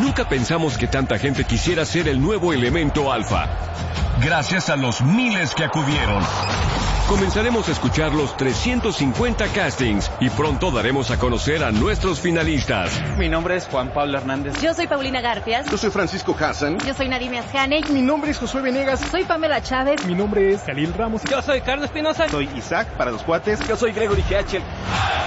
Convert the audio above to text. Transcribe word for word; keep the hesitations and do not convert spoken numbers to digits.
Nunca pensamos que tanta gente quisiera ser el nuevo elemento alfa. Gracias a los miles que acudieron. Comenzaremos a escuchar los trescientos cincuenta castings y pronto daremos a conocer a nuestros finalistas. Mi nombre es Juan Pablo Hernández. Yo soy Paulina Garfias. Yo soy Francisco Hassan. Yo soy Nadine Asjane. Mi nombre es Josué Venegas. Soy Pamela Chávez. Mi nombre es Khalil Ramos. Yo soy Carlos Espinosa. Soy Isaac para los cuates. Yo soy Gregory G H.